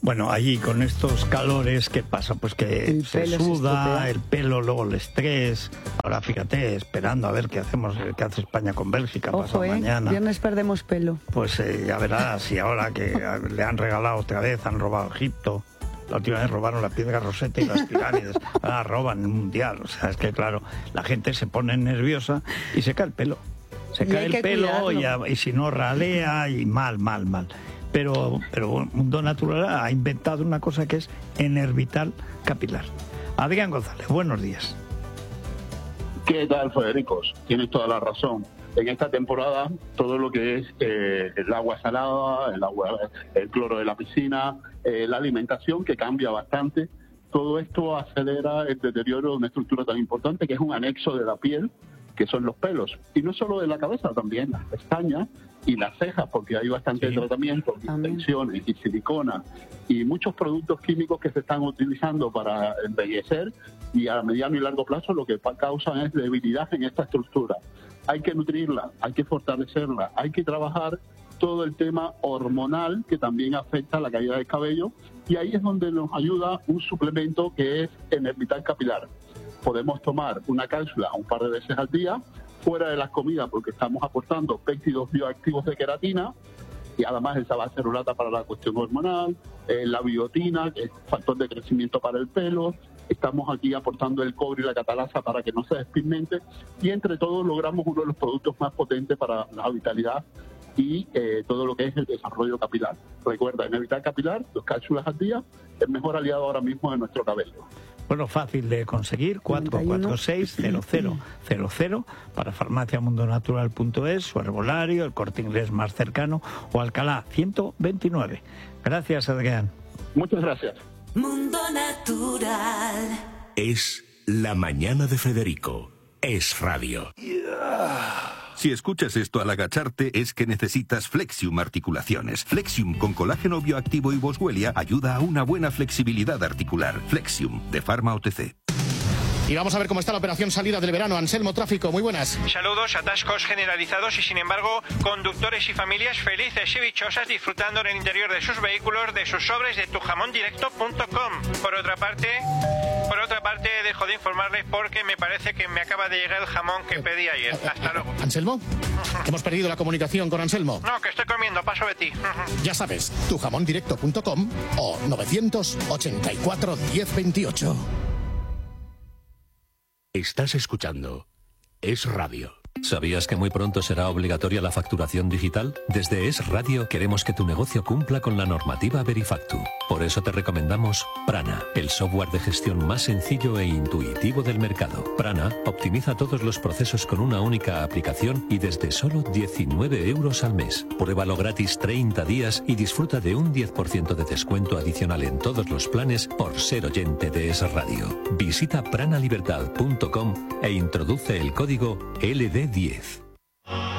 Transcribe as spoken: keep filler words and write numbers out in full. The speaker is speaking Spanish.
Bueno, allí con estos calores, ¿qué pasa? Pues que El se pelo se suda, estropea. el pelo, luego el estrés. Ahora fíjate, esperando a ver qué hacemos, qué hace España con Bélgica pasado Ojo, ¿eh? mañana. Viernes perdemos pelo. Pues eh, ya verás, y ahora que le han regalado otra vez, han robado Egipto. La última vez robaron la piedra Rosetta y las pirámides. Ahora roban el mundial. O sea, es que claro, la gente se pone nerviosa y se cae el pelo. Se Y cae hay el que pelo y, cuidarlo. a- y si no ralea y mal, mal, mal. Pero, pero Mundo Natural ha inventado una cosa que es Enervital Capilar. Adrián González, buenos días. ¿Qué tal, Federicos? Tienes toda la razón. En esta temporada, todo lo que es eh, el agua salada, el agua, el cloro de la piscina, eh, la alimentación que cambia bastante, todo esto acelera el deterioro de una estructura tan importante que es un anexo de la piel, que son los pelos. Y no solo de la cabeza, también las pestañas y las cejas, porque hay bastante Sí. tratamiento, También. extensiones y silicona y muchos productos químicos que se están utilizando para embellecer, y a mediano y largo plazo lo que pa- causan es debilidad en esta estructura. Hay que nutrirla, hay que fortalecerla, hay que trabajar todo el tema hormonal que también afecta a la caída del cabello, y ahí es donde nos ayuda un suplemento que es Enervital Capilar. Podemos tomar una cápsula un par de veces al día, fuera de las comidas, porque estamos aportando péptidos bioactivos de queratina, y además esa base celulata para la cuestión hormonal, eh, la biotina, que es factor de crecimiento para el pelo. Estamos aquí aportando el cobre y la catalasa para que no se despigmente, y entre todos logramos uno de los productos más potentes para la vitalidad y eh, todo lo que es el desarrollo capilar. Recuerda, en Enervital Capilar, dos cápsulas al día, el mejor aliado ahora mismo de nuestro cabello. Bueno, fácil de conseguir, cuatro cuatro seis cero cero cero cero para farmaciamundonatural punto es, su herbolario, el Corte Inglés más cercano o Alcalá ciento veintinueve. Gracias, Adrián. Muchas gracias. Mundo Natural. Es La Mañana de Federico. Es radio. Si escuchas esto al agacharte es que necesitas Flexium Articulaciones. Flexium con colágeno bioactivo y boswellia ayuda a una buena flexibilidad articular. Flexium de Pharma O T C. Y vamos a ver cómo está la operación salida del verano. Anselmo Tráfico, muy buenas. Saludos, atascos generalizados y sin embargo conductores y familias felices y dichosas disfrutando en el interior de sus vehículos de sus sobres de tu jamón directo punto com. Por otra parte, por otra parte dejo de informarles porque me parece que me acaba de llegar el jamón que pedí ayer. Hasta luego. ¿Anselmo? Hemos perdido la comunicación con Anselmo. No, que estoy comiendo, paso de ti. Ya sabes, tu jamón directo punto com o novecientos ochenta y cuatro diez veintiocho. Estás escuchando Es Radio. ¿Sabías que muy pronto será obligatoria la facturación digital? Desde Es Radio queremos que tu negocio cumpla con la normativa Verifactu. Por eso te recomendamos Prana, el software de gestión más sencillo e intuitivo del mercado. Prana optimiza todos los procesos con una única aplicación y desde solo diecinueve euros al mes. Pruébalo gratis treinta días y disfruta de un diez por ciento de descuento adicional en todos los planes por ser oyente de Es Radio. Visita prana libertad punto com e introduce el código L D diez.